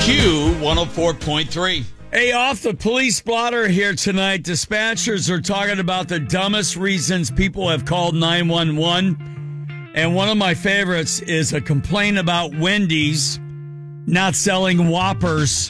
Q104.3. Hey, off the police blotter here tonight. Dispatchers are talking about the dumbest reasons people have called 911. And one of my favorites is a complaint about Wendy's not selling Whoppers